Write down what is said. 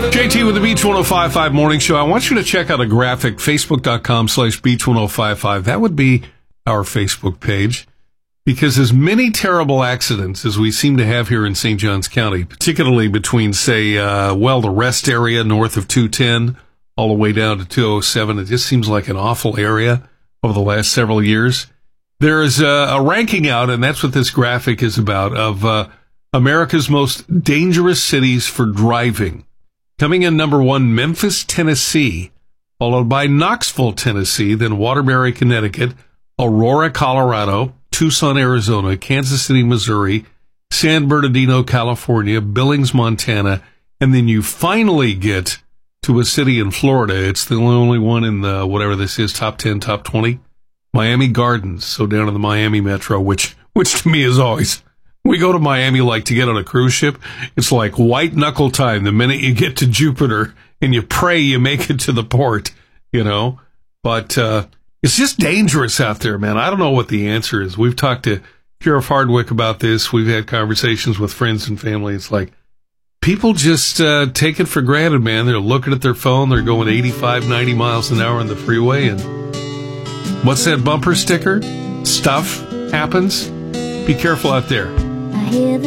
JT with the Beach 1055 Morning Show. I want you to check out a graphic, facebook.com/Beach1055. That would be our Facebook page. Because as many terrible accidents as we seem to have here in St. Johns County, particularly between, say, the rest area north of 210 all the way down to 207, it just seems like an awful area over the last several years. There's a ranking out, and that's what this graphic is about, of America's most dangerous cities for driving. Coming in number 1, Memphis, Tennessee, followed by Knoxville, Tennessee, then Waterbury, Connecticut, Aurora, Colorado, Tucson, Arizona, Kansas City, Missouri, San Bernardino, California, Billings, Montana, and then you finally get to a city in Florida. It's the only one in the, whatever this is, top 10, top 20, Miami Gardens. So down in the Miami Metro, which to me is always, we go to Miami like to get on a cruise ship. It's like white knuckle time the minute you get to Jupiter and you pray you make it to the port, you know, but, it's just dangerous out there, man. I don't know what the answer is. We've talked to Sheriff Hardwick about this. We've had conversations with friends and family. It's like people just take it for granted, man. They're looking at their phone. They're going 85, 90 miles an hour on the freeway. And what's that bumper sticker? Stuff happens. Be careful out there. I hear the